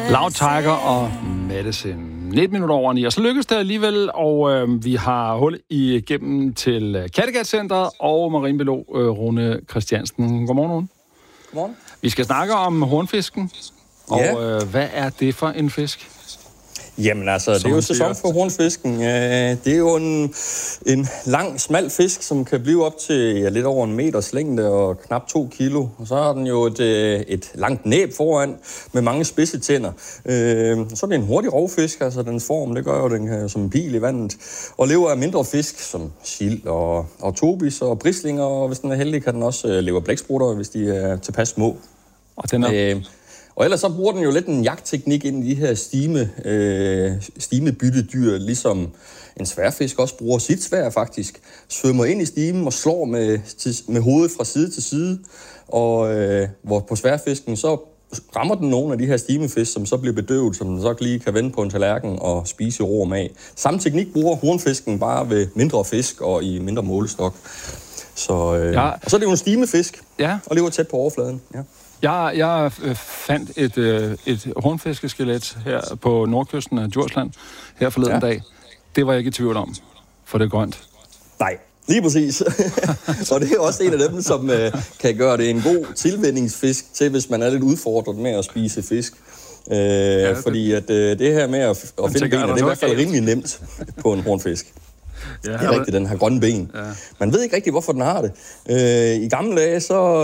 Loud Tiger og Medicine. 19 minutter over 9, og så lykkedes det alligevel, og vi har hul igennem til Kattegat-centret og marinebiolog Rune Christiansen. Godmorgen, Rune. Godmorgen. Vi skal snakke om hornfisken, og hvad er det for en fisk? Jamen altså, det er jo sæson for hornfisken. Det er jo en lang, smal fisk, som kan blive op til lidt over 1 meters længde og knap 2 kilo. Og så har den jo et langt næb foran med mange spidse tænder. Så er det en hurtig rovfisk, altså dens form, det gør jo den som en pil i vandet. Og lever af mindre fisk, som sild og tobis og brislinger, og hvis den er heldig, kan den også leve af blæksprutter, hvis de er tilpas små. Og den er... Og ellers så bruger den jo lidt en jagtteknik ind i de her stimebyttedyr, ligesom en sværfisk også bruger sit sværd faktisk. Svømmer ind i stimen og slår med hovedet fra side til side. Og hvor på sværfisken så rammer den nogle af de her stimefisk, som så bliver bedøvet, som den så lige kan vende på en tallerken og spise i ro og mag. Samme teknik bruger hornfisken bare ved mindre fisk og i mindre målestok. Så, og så er det jo en stimefisk, og lever tæt på overfladen. Ja. Jeg fandt et hornfiskeskelet her på nordkysten af Djursland her forleden dag. Det var jeg ikke i tvivl om, for det er grønt. Nej, lige præcis. Og det er også en af dem, som kan gøre det en god tilvændingsfisk til, hvis man er lidt udfordret med at spise fisk. Fordi at det her med at finde benene, det er i hvert fald rimelig nemt på en hornfisk. Ja, det er rigtigt, den har grønne ben. Ja. Man ved ikke rigtig, hvorfor den har det. I gamle dage,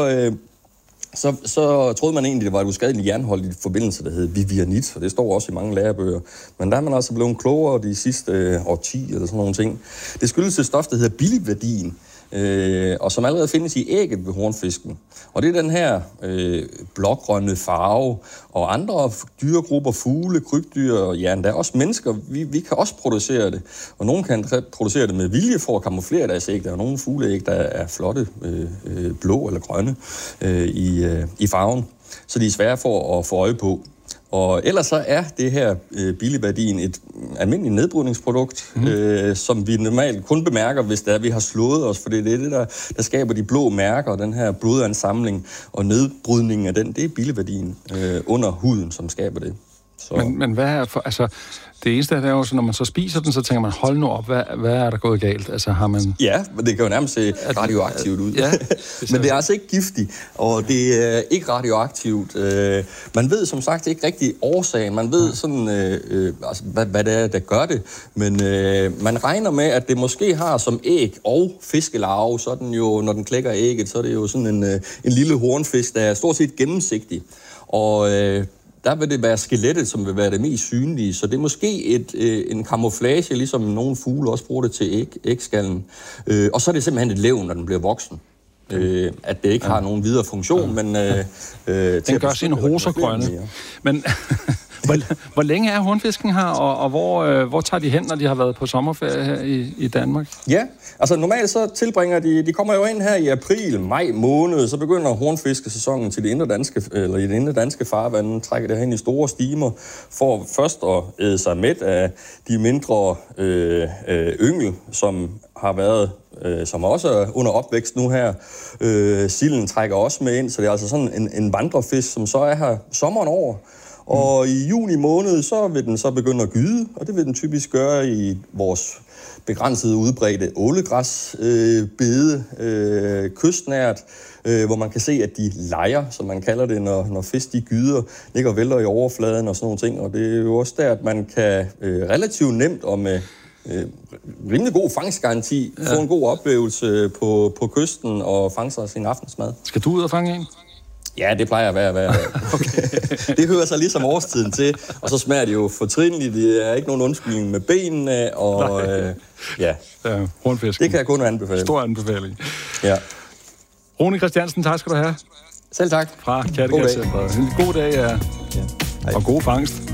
så troede man egentlig, det var et uskadeligt jernholdigt forbindelse, der hed vivianit, og det står også i mange lærebøger. Men der er man altså blevet klogere de sidste årti eller sådan nogle ting. Det skyldes et stof, der hedder biliverdin, og som allerede findes i ægget ved hornfisken. Og det er den her blågrønne farve, og andre dyregrupper, fugle, krybdyr, ja, der er også mennesker, vi kan også producere det. Og nogen kan producere det med vilje for at kamuflere deres æg. Der er nogle fugleæg, der er flotte, blå eller grønne i farven, så de er svære for at få øje på. Og ellers så er det her biliverdin et almindeligt nedbrydningsprodukt, som vi normalt kun bemærker, hvis det er, vi har slået os, for det er det, der skaber de blå mærker, den her blodansamling og nedbrydningen af den, det er biliverdin under huden, som skaber det. Så. Men hvad er for, altså, det eneste er jo, så når man så spiser den, så tænker man, hold nu op, hvad er der gået galt? Altså har man... Ja, men det kan jo nærmest se radioaktivt ud. Ja, men det er altså ikke giftigt, og det er ikke radioaktivt. Man ved som sagt ikke rigtig årsagen. Man ved sådan, altså, hvad det er, der gør det. Men man regner med, at det måske har som æg og fiskelarve, så den jo, når den klækker ægget, så er det jo sådan en lille hornfisk, der er stort set gennemsigtig. Og der vil det være skelettet, som vil være det mest synlige. Så det er måske en camouflage, ligesom nogle fugle også bruger det til ægskallen. Og så er det simpelthen et levn, når den bliver voksen. At det ikke har nogen videre funktion, men... den gør sine hoser grønne. Men hvor længe er hornfisken her, og hvor tager de hen, når de har været på sommerferie her i Danmark? Ja, altså normalt så tilbringer de kommer jo ind her i april, maj måned, så begynder hornfiskesæsonen til det indre danske farvande, trækker det hen i store stimer, for først at æde sig mæt af de mindre yngel, som har været, som også er under opvækst nu her. Silden trækker også med ind, så det er altså sådan en vandrefisk, som så er her sommeren over. Og i juni måned, så vil den så begynde at gyde, og det vil den typisk gøre i vores begrænsede udbredte ålegræsbede kystnært, hvor man kan se, at de lejer, som man kalder det, når fisk de gyder, ligger og vælter i overfladen og sådan nogle ting. Og det er jo også der, at man kan relativt nemt og med rimelig god fangstgaranti få en god oplevelse på kysten og fange sig sin aftensmad. Skal du ud og fange en? Ja, det plejer at være. Okay. Det hører sig ligesom årstiden til, og så smager det jo fortrinligt. Det er ikke nogen undskyldning med benene, og ja, hornfisken. Det kan jeg kun anbefale. Stor anbefaling. Ja. Rune Christiansen, tak skal du have. Selv tak. Fra Kattegat-centret. En god dag, og god fangst.